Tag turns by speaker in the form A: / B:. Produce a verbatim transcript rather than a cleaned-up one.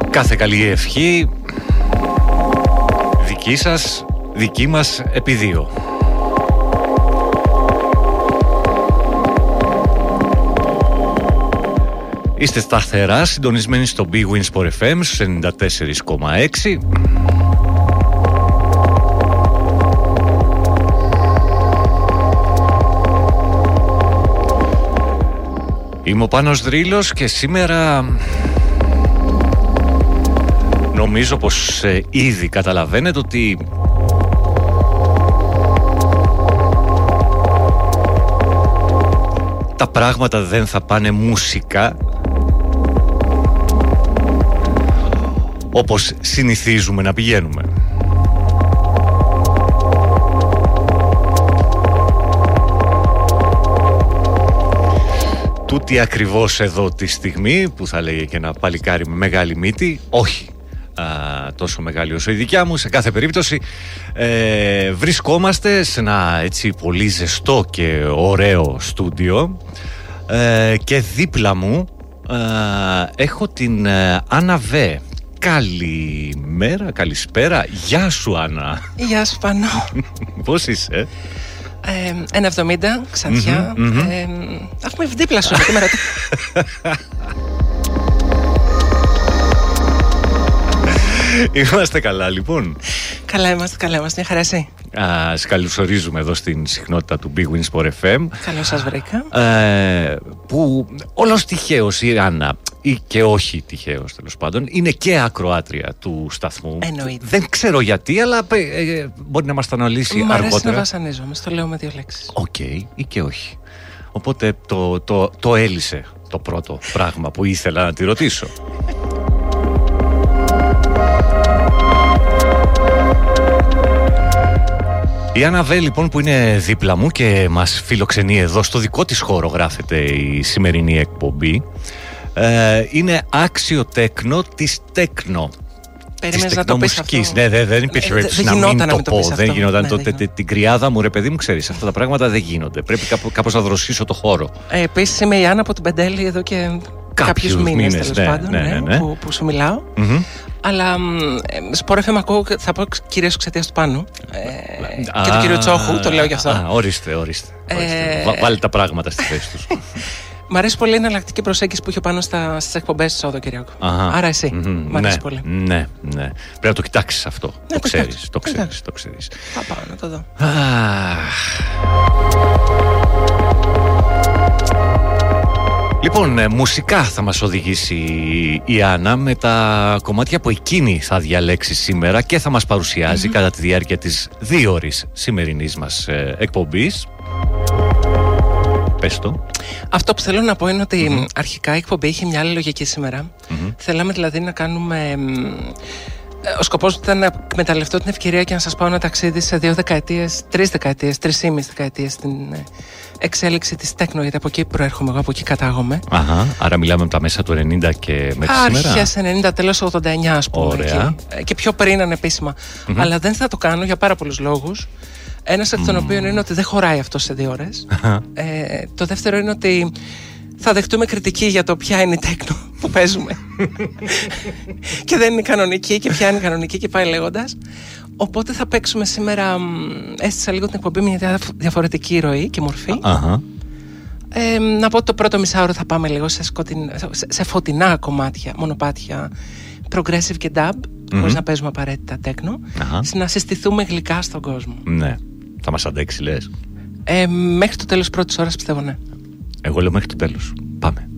A: Κάθε καλή ευχή δική σας, δική μας επί δύο. Είστε σταθερά συντονισμένοι στο Big Win Sport εφ εμ στους ενενήντα τέσσερα κόμμα έξι. Είμαι ο Πάνος Δρύλος και σήμερα νομίζω πως ε, ήδη καταλαβαίνετε ότι τα πράγματα δεν θα πάνε μουσικά όπως συνηθίζουμε να πηγαίνουμε. Τούτη ακριβώς εδώ τη στιγμή που θα λέει και ένα παλικάρι με μεγάλη μύτη, όχι α, τόσο μεγάλη όσο η δικιά μου, σε κάθε περίπτωση ε, βρισκόμαστε σε ένα έτσι πολύ ζεστό και ωραίο στούντιο ε, και δίπλα μου ε, έχω την ε, Άννα Βέ. Καλημέρα, καλησπέρα. Γεια σου, Άννα.
B: Γεια σου, Πανώ.
A: Πώς είσαι?
B: ένα κόμμα εβδομήντα, Ξαντιά.
A: Mm-hmm, mm-hmm.
B: ε, Έχουμε δίπλα σου σήμερα.
A: Είμαστε καλά, λοιπόν.
B: Καλά είμαστε, καλά είμαστε. Μια χαρά εσύ?
A: Σας καλωσορίζουμε εδώ στην συχνότητα του Big Win Sport εφ εμ.
B: Καλώς σας βρήκα.
A: ε, Που όλος τυχαίως η Άννα, ή και όχι τυχαίως τέλος πάντων, είναι και ακροάτρια του σταθμού.
B: Εννοείται.
A: Δεν ξέρω γιατί, αλλά ε, μπορεί να μας τα αναλύσει
B: αργότερα. Μ' αρέσει
A: αργότερα.
B: να βασανίζομαι, στο λέω με δύο λέξεις.
A: Οκ, okay, ή και όχι. Οπότε το, το, το έλυσε το πρώτο πράγμα που ήθελα να τη ρωτήσω. Η Άννα Βέ, λοιπόν, που είναι δίπλα μου και μας φιλοξενεί εδώ στο δικό της χώρο, γράφεται η σημερινή εκπομπή, ε, είναι άξιο τέκνο της τέκνο.
B: Περίμενες να το πεις αυτό?
A: Ναι, δεν, δεν υπήρχε περίπτωση να μην το πω. Δεν γινόταν τότε την κρυάδα μου, ρε παιδί μου, ξέρεις, αυτά τα πράγματα δεν γίνονται. Πρέπει κάπως να δροσίσω το χώρο.
B: Ε, επίσης είμαι η Άννα από την Πεντέλη εδώ και κάποιους μήνες, τέλος
A: ναι,
B: πάντων,
A: ναι, ναι, ναι.
B: Που, που σου μιλάω.
A: Mm-hmm.
B: Αλλά Sport εφ εμ ακούω, θα πω κυρίως εξαιτίας του Πάνου ε, α, και του κύριου Τσόχου, το λέω γι' αυτό.
A: Α, ορίστε, ορίστε, ορίστε. Ε, Βάλε τα πράγματα στη θέση τους.
B: Μ' αρέσει πολύ η εναλλακτική προσέγγιση που είχε πάνω στις εκπομπές του Σαββατοκύριακου. Άρα εσύ,
A: mm-hmm,
B: μ' αρέσει
A: ναι,
B: πολύ.
A: Ναι, ναι. Πρέπει να το κοιτάξεις αυτό.
B: Ναι,
A: το ξέρεις, το ξέρεις, το ξέρεις.
B: Θα πάω να το δω.
A: Λοιπόν, ε, μουσικά θα μας οδηγήσει η Άννα με τα κομμάτια που εκείνη θα διαλέξει σήμερα και θα μας παρουσιάζει mm-hmm. κατά τη διάρκεια της δύο ώρης σημερινής μας ε, εκπομπής. Πες το.
B: Αυτό που θέλω να πω είναι ότι
A: mm-hmm.
B: αρχικά η εκπομπή είχε μια άλλη λογική σήμερα. Mm-hmm. Θέλαμε δηλαδή να κάνουμε... Ο σκοπός ήταν να εκμεταλλευτώ την ευκαιρία και να σας πάω ένα ταξίδι σε δύο δεκαετίες, τρεις δεκαετίες, τρεις ή μισή δεκαετίες στην εξέλιξη της τέκνο, γιατί από εκεί προέρχομαι εγώ, από εκεί κατάγομαι.
A: Αχα, άρα μιλάμε από τα μέσα του ενενήντα και μέχρι σήμερα.
B: Αρχές ενενήντα, τέλος ογδόντα εννιά, ας πούμε.
A: Ωραία.
B: Εκεί. Και πιο πριν ανεπίσημα. Mm-hmm. Αλλά δεν θα το κάνω για πάρα πολλούς λόγους. Ένας εκ των mm. οποίων είναι ότι δεν χωράει αυτό σε δύο ώρες. ε, το δεύτερο είναι ότι θα δεχτούμε κριτική για το ποια είναι η τέκνο που παίζουμε. Και δεν είναι κανονική και ποια είναι κανονική και πάει λέγοντας. Οπότε θα παίξουμε σήμερα, έστησα λίγο την εκπομπή με μια διαφορετική ροή και μορφή. Uh-huh. Ε, να πω ότι το πρώτο μισάωρο θα πάμε λίγο σε, σκοτειν, σε, σε φωτεινά κομμάτια, μονοπάτια, progressive και dub, mm-hmm. χωρίς να παίζουμε απαραίτητα τέκνο, uh-huh. να συστηθούμε γλυκά στον κόσμο.
A: Ναι. Θα μας αντέξει, λες?
B: Ε, μέχρι το τέλος πρώτης ώρας πιστεύω, ναι.
A: Εγώ λέω μέχρι το τέλος. Πάμε.